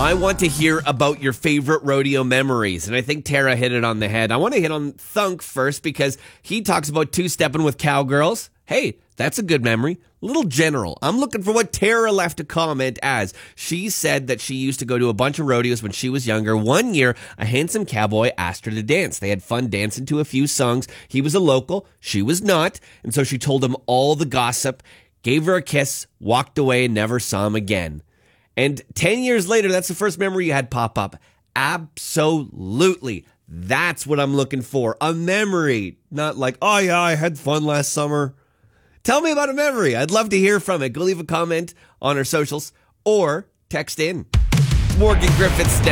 I want to hear about your favorite rodeo memories, and I think Tara hit it on the head. I want to hit on Thunk first because he talks about two-stepping with cowgirls. Hey, that's a good memory. Little general. I'm looking for what Tara left a comment as. She said that she used to go to a bunch of rodeos when she was younger. One year, a handsome cowboy asked her to dance. They had fun dancing to a few songs. He was a local. She was not. And so she told him all the gossip, gave her a kiss, walked away, and never saw him again. And 10 years later, that's the first memory you had pop up. Absolutely. That's what I'm looking for. A memory. Not like, oh yeah, I had fun last summer. Tell me about a memory. I'd love to hear from it. Go leave a comment on our socials or text in. Morgan Griffiths next.